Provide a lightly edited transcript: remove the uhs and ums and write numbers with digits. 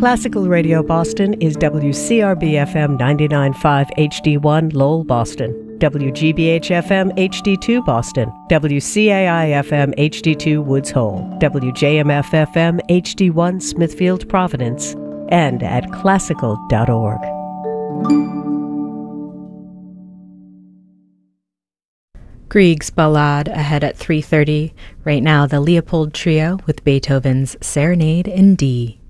Classical Radio Boston is WCRB-FM 99.5 HD1 Lowell, Boston, WGBH-FM HD2 Boston, WCAI-FM HD2 Woods Hole, WJMF-FM HD1 Smithfield, Providence, and at classical.org. Grieg's Ballade ahead at 3:30. Right now, the Leopold Trio with Beethoven's Serenade in D.